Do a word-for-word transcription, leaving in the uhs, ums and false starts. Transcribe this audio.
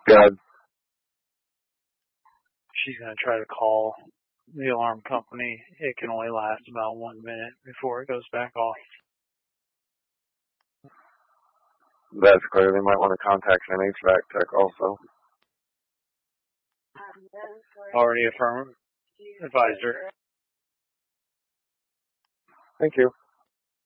Good. She's going to try to call the alarm company. It can only last about one minute before it goes back off. That's clear. They might want to contact an H V A C tech also. Already affirmed. Advised her. Thank you.